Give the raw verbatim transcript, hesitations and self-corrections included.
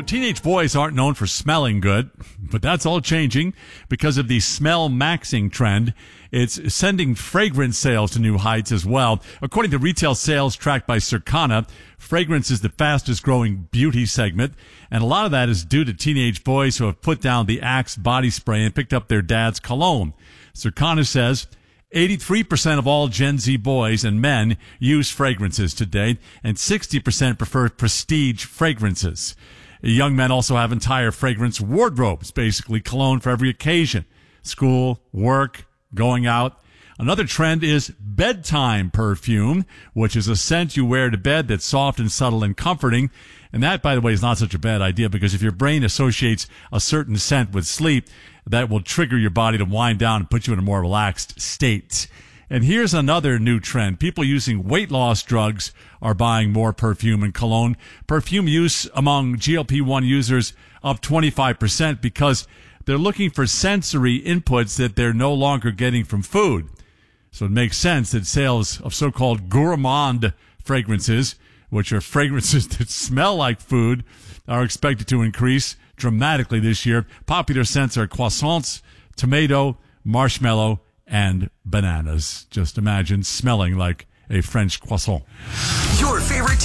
So teenage boys aren't known for smelling good, but that's all changing because of the smell maxing trend. It's sending fragrance sales to new heights as well. According to retail sales tracked by Circana, fragrance is the fastest growing beauty segment, and a lot of that is due to teenage boys who have put down the Axe body spray and picked up their dad's cologne. Circana says eighty-three percent of all Gen Z boys and men use fragrances today, and sixty percent prefer prestige fragrances. Young men also have entire fragrance wardrobes, basically cologne for every occasion. School, work, going out. Another trend is bedtime perfume, which is a scent you wear to bed that's soft and subtle and comforting. And that, by the way, is not such a bad idea, because if your brain associates a certain scent with sleep, that will trigger your body to wind down and put you in a more relaxed state. And here's another new trend. People using weight loss drugs are buying more perfume and cologne. Perfume use among G L P one users up twenty-five percent because they're looking for sensory inputs that they're no longer getting from food. So it makes sense that sales of so-called gourmand fragrances, which are fragrances that smell like food, are expected to increase dramatically this year. Popular scents are croissants, tomato, marshmallow, and bananas. Just imagine smelling like a French croissant. Your favorite